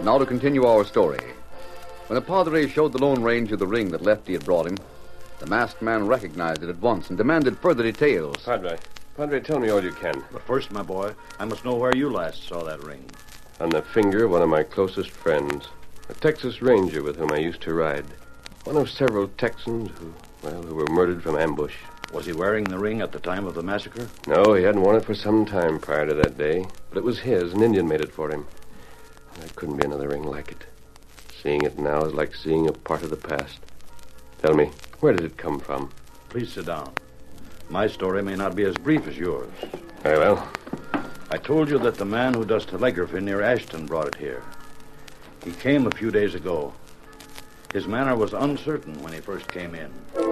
Now to continue our story. When the Padre showed the Lone Ranger the ring that Lefty had brought him, the masked man recognized it at once and demanded further details. Padre, tell me all you can. But first, my boy, I must know where you last saw that ring. On the finger of one of my closest friends, a Texas Ranger with whom I used to ride. One of several Texans who were murdered from ambush. Was he wearing the ring at the time of the massacre? No, he hadn't worn it for some time prior to that day. But it was his. An Indian made it for him. There couldn't be another ring like it. Seeing it now is like seeing a part of the past. Tell me, where did it come from? Please sit down. My story may not be as brief as yours. Very well. I told you that the man who does telegraphy near Ashton brought it here. He came a few days ago. His manner was uncertain when he first came in.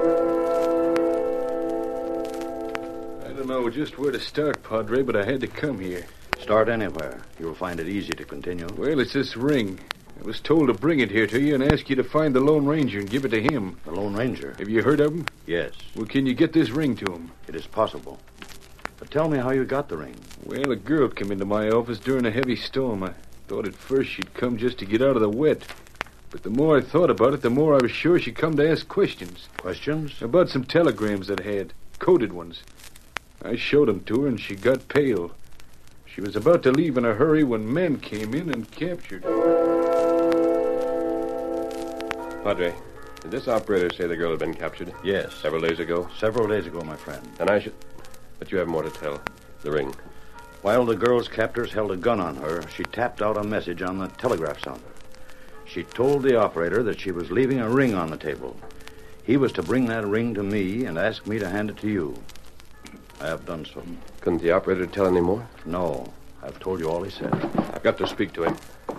I don't know just where to start, Padre, but I had to come here. Start anywhere. You'll find it easy to continue. Well, it's this ring. I was told to bring it here to you and ask you to find the Lone Ranger and give it to him. The Lone Ranger? Have you heard of him? Yes. Well, can you get this ring to him? It is possible. But tell me how you got the ring. Well, a girl came into my office during a heavy storm. I thought at first she'd come just to get out of the wet. But the more I thought about it, the more I was sure she'd come to ask questions. Questions? About some telegrams I'd had. Coded ones. I showed them to her, and she got pale. She was about to leave in a hurry when men came in and captured her. Padre, did this operator say the girl had been captured? Yes. Several days ago? Several days ago, my friend. And I should... But you have more to tell. The ring. While the girl's captors held a gun on her, she tapped out a message on the telegraph sounder. She told the operator that she was leaving a ring on the table. He was to bring that ring to me and ask me to hand it to you. I have done so. Couldn't the operator tell any more? No. I've told you all he said. I've got to speak to him.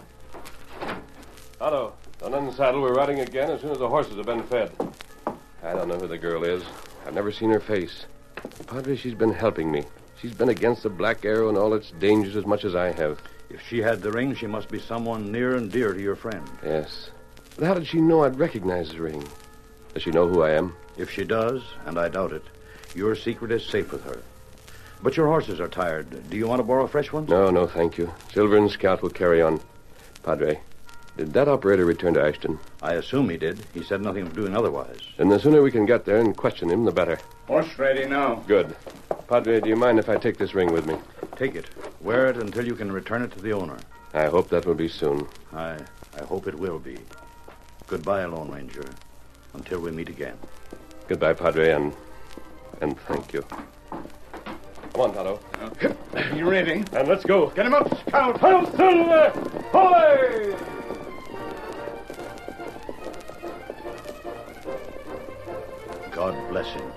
Otto, don't unsaddle. We're riding again as soon as the horses have been fed. I don't know who the girl is. I've never seen her face. Padre, she's been helping me. She's been against the Black Arrow and all its dangers as much as I have. If she had the ring, she must be someone near and dear to your friend. Yes. But how did she know I'd recognize the ring? Does she know who I am? If she does, and I doubt it, your secret is safe with her. But your horses are tired. Do you want to borrow fresh ones? No, thank you. Silver and Scout will carry on. Padre, did that operator return to Ashton? I assume he did. He said nothing of doing otherwise. Then the sooner we can get there and question him, the better. Horse ready now. Good. Padre, do you mind if I take this ring with me? Take it. Wear it until you can return it to the owner. I hope that will be soon. I hope it will be. Goodbye, Lone Ranger. Until we meet again. Goodbye, Padre, and thank you. Come on, Tonto. You ready? And let's go. Get him up, Scout. Ho, Silver! Hoy! God bless him.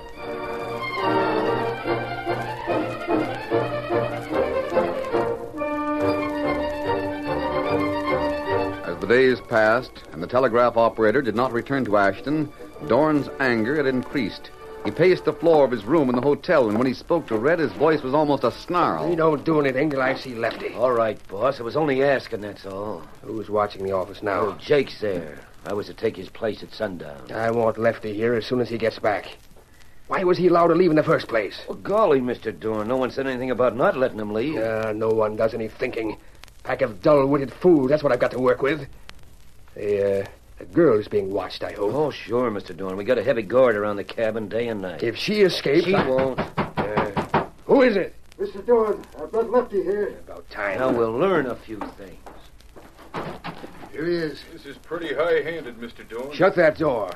As the days passed and the telegraph operator did not return to Ashton, Dorn's anger had increased. He paced the floor of his room in the hotel, and when he spoke to Red, his voice was almost a snarl. He don't do anything till I see Lefty. All right, boss. I was only asking, that's all. Who's watching the office now? Oh, Jake's there. I was to take his place at sundown. I want Lefty here as soon as he gets back. Why was he allowed to leave in the first place? Well, golly, Mr. Dorn. No one said anything about not letting him leave. No one does any thinking. Pack of dull-witted fools, that's what I've got to work with. The girl is being watched, I hope. Oh, sure, Mr. Dorn. We got a heavy guard around the cabin day and night. If she escapes... She won't. Who is it? Mr. Dorn, I've got Lefty here. About time. Now we'll learn a few things. Here he is. This is pretty high-handed, Mr. Dorn. Shut that door.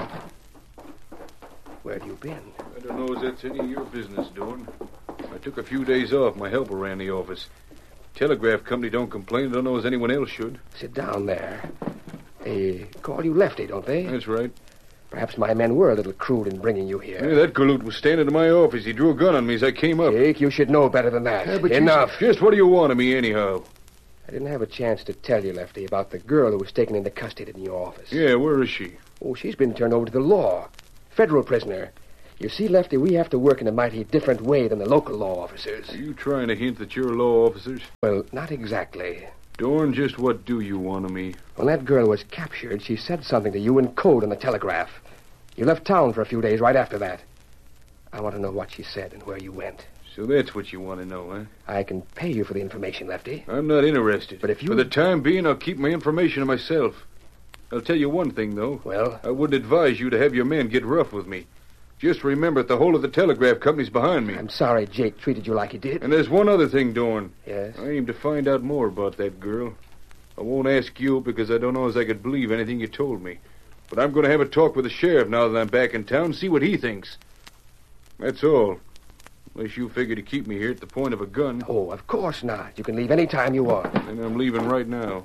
Where have you been? I don't know as that's any of your business, Dorn. I took a few days off. My helper ran the office. Telegraph company don't complain. I don't know as anyone else should. Sit down there. They call you Lefty, don't they? That's right. Perhaps my men were a little crude in bringing you here. Yeah, that galoot was standing in my office. He drew a gun on me as I came up. Jake, you should know better than that. Yeah, but Enough. Just what do you want of me, anyhow? I didn't have a chance to tell you, Lefty, about the girl who was taken into custody in your office. Yeah, where is she? Oh, she's been turned over to the law. Federal prisoner. You see, Lefty, we have to work in a mighty different way than the local law officers. Are you trying to hint that you're law officers? Well, not exactly. Dorn, just what do you want of me? When that girl was captured, she said something to you in code on the telegraph. You left town for a few days right after that. I want to know what she said and where you went. So that's what you want to know, huh? I can pay you for the information, Lefty. I'm not interested. But if you... For the time being, I'll keep my information to myself. I'll tell you one thing, though. Well? I wouldn't advise you to have your men get rough with me. Just remember that the whole of the telegraph company's behind me. I'm sorry Jake treated you like he did. And there's one other thing, Dorn. Yes? I aim to find out more about that girl. I won't ask you because I don't know as I could believe anything you told me. But I'm going to have a talk with the sheriff now that I'm back in town, see what he thinks. That's all. Unless you figure to keep me here at the point of a gun. Oh, of course not. You can leave any time you want. And I'm leaving right now.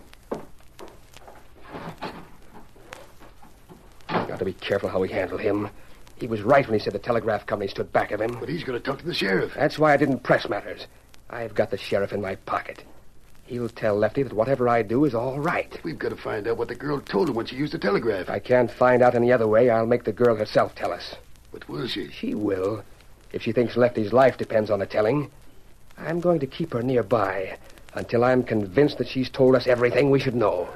Got to be careful how we handle him. He was right when he said the telegraph company stood back of him. But he's going to talk to the sheriff. That's why I didn't press matters. I've got the sheriff in my pocket. He'll tell Lefty that whatever I do is all right. We've got to find out what the girl told him when she used the telegraph. If I can't find out any other way, I'll make the girl herself tell us. But will she? She will. If she thinks Lefty's life depends on the telling. I'm going to keep her nearby until I'm convinced that she's told us everything we should know.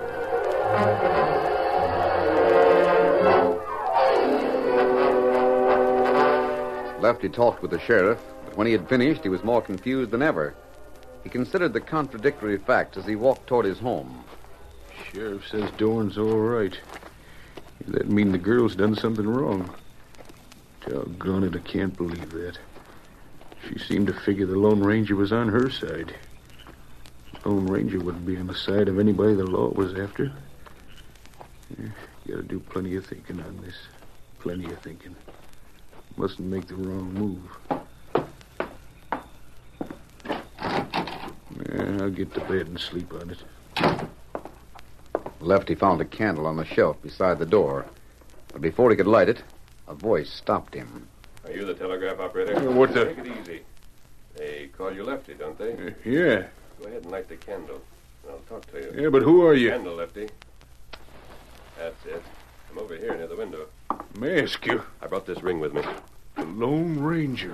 Lefty talked with the sheriff, but when he had finished, he was more confused than ever. He considered the contradictory facts as he walked toward his home. Sheriff says Dorn's all right. Does that mean the girl's done something wrong? Doggone it, I can't believe that. She seemed to figure the Lone Ranger was on her side. The Lone Ranger wouldn't be on the side of anybody the law was after. Gotta do plenty of thinking on this. Plenty of thinking. Mustn't make the wrong move. I'll get to bed and sleep on it. Lefty found a candle on the shelf beside the door. But before he could light it, a voice stopped him. Are you the telegraph operator? What the... Take it easy. They call you Lefty, don't they? Yeah. Go ahead and light the candle. I'll talk to you. Yeah, but who are you? Candle, Lefty. That's it. I'm over here near the window. May I ask you? I brought this ring with me. The Lone Ranger.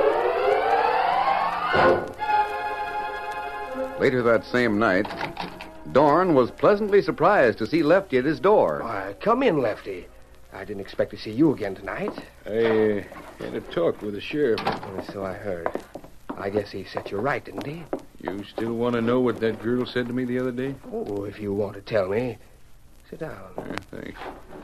Later that same night, Dorn was pleasantly surprised to see Lefty at his door. Why, come in, Lefty. I didn't expect to see you again tonight. I had a talk with the sheriff. So I heard. I guess he set you right, didn't he? You still want to know what that girl said to me the other day? Oh, if you want to tell me. Sit down. Thanks.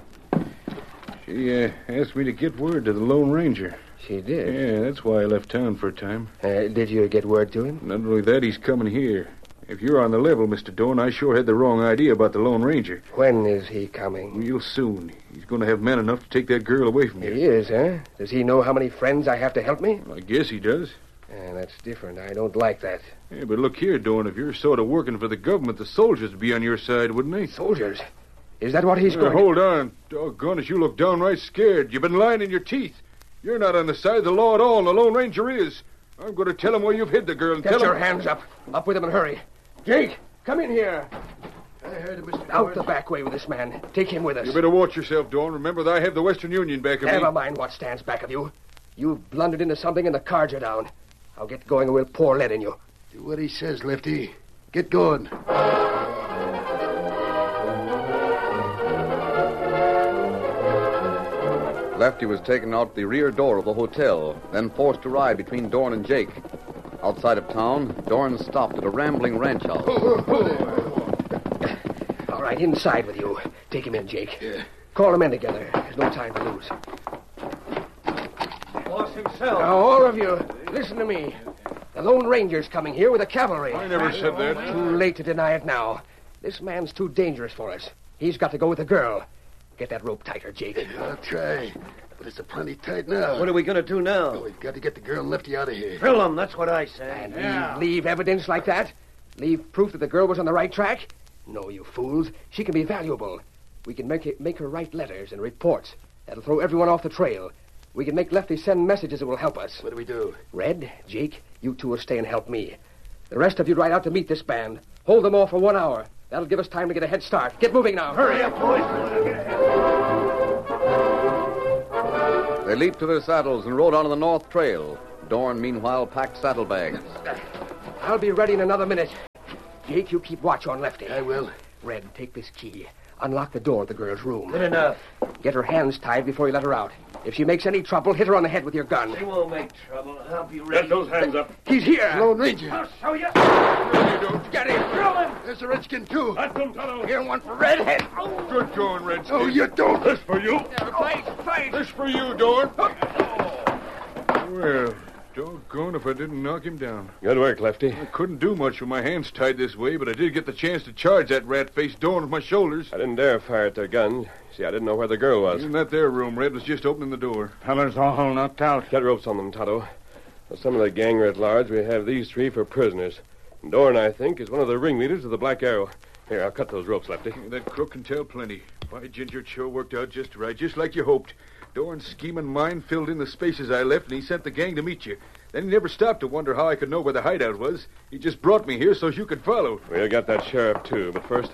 She asked me to get word to the Lone Ranger. She did? Yeah, that's why I left town for a time. Did you get word to him? Not only that, he's coming here. If you're on the level, Mr. Dorn, I sure had the wrong idea about the Lone Ranger. When is he coming? Real soon. He's going to have men enough to take that girl away from you. He is, huh? Does he know how many friends I have to help me? Well, I guess he does. That's different. I don't like that. Yeah, but look here, Dorn, if you're sort of working for the government, the soldiers would be on your side, wouldn't they? Soldiers? Is that what he's going to... Hold on. Doggone it, you look downright scared. You've been lying in your teeth. You're not on the side of the law at all, and the Lone Ranger is. I'm going to tell him where you've hid the girl and Get tell him... your hands up. Up with him and hurry. Jake, come in here. I heard it, Mr. Out the back way with this man. Take him with us. You better watch yourself, Dorn. Remember that I have the Western Union back of me. Never mind what stands back of you. You've blundered into something and the cards are down. I'll get going and we'll pour lead in you. Do what he says, Lefty. Get going. Lefty was taken out the rear door of the hotel, then forced to ride between Dorn and Jake. Outside of town, Dorn stopped at a rambling ranch house. All right, inside with you. Take him in, Jake. Yeah. Call the men together. There's no time to lose. Boss himself. Now, all of you, listen to me. The Lone Ranger's coming here with the cavalry. I never said that. Too late to deny it now. This man's too dangerous for us. He's got to go with the girl. Get that rope tighter, Jake. I'll try. But it's a plenty tight now. What are we going to do now? We've got to get the girl and Lefty out of here. Drill him, that's what I say. And leave evidence like that? Leave proof that the girl was on the right track? No, you fools. She can be valuable. We can make her write letters and reports. That'll throw everyone off the trail. We can make Lefty send messages that will help us. What do we do? Red, Jake, you two will stay and help me. The rest of you ride out to meet this band. Hold them off for 1 hour. That'll give us time to get a head start. Get moving now. Hurry up, boys. They leaped to their saddles and rode on to the North Trail. Dorn, meanwhile, packed saddlebags. I'll be ready in another minute. Jake, you keep watch on Lefty. I will. Red, take this key. Unlock the door of the girl's room. Good enough. Get her hands tied before you let her out. If she makes any trouble, hit her on the head with your gun. She won't make trouble. I'll be ready. Get those hands up. He's here. Lone Ranger. I'll show you. Get him. Throw him. There's a redskin, too. That's them, Tonto. Here's one for Redhead. Good going, Redskin. Oh, you don't. This for you. Fight. This for you, Dorn. Well, doggone if I didn't knock him down. Good work, Lefty. I couldn't do much with my hands tied this way, but I did get the chance to charge that rat-faced Dorn with my shoulders. I didn't dare fire at their guns. See, I didn't know where the girl was. In that there room, Red was just opening the door. Fellas all knocked out. Get ropes on them, Tonto. For some of the gang are at large, we have these three for prisoners. And Dorn, I think, is one of the ringleaders of the Black Arrow. Here, I'll cut those ropes, Lefty. That crook can tell plenty. By ginger, it sure worked out just right, just like you hoped. Dorn's scheming mind filled in the spaces I left, and he sent the gang to meet you. Then he never stopped to wonder how I could know where the hideout was. He just brought me here so you could follow. We'll get that sheriff, too, but first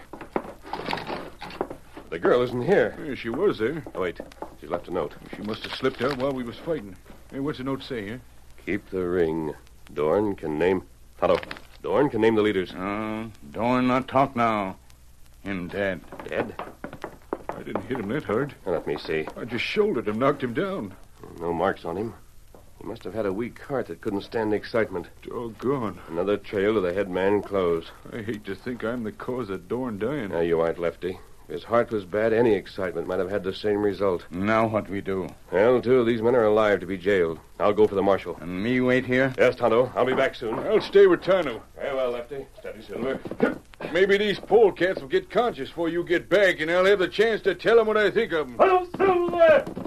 The girl isn't here. Yeah, she was there. Oh, wait. She's left a note. She must have slipped out while we was fighting. Hey, what's the note say, huh? Keep the ring. Dorn can name... Tonto. Dorn can name the leaders. Dorn not talk now. Him dead. Dead? I didn't hit him that hard. Now, let me see. I just shouldered him, knocked him down. No marks on him. He must have had a weak heart that couldn't stand the excitement. Doggone. Another trail to the head man clothes. I hate to think I'm the cause of Dorn dying. Now, you aren't, Lefty. If his heart was bad, any excitement might have had the same result. Now what we do? Well, two of these men are alive to be jailed. I'll go for the marshal. And me wait here? Yes, Tonto. I'll be back soon. I'll stay with Tano. Very well, Lefty. Steady, Silver. Maybe these polecats will get conscious before you get back, and I'll have the chance to tell them what I think of them. Hello, Silver!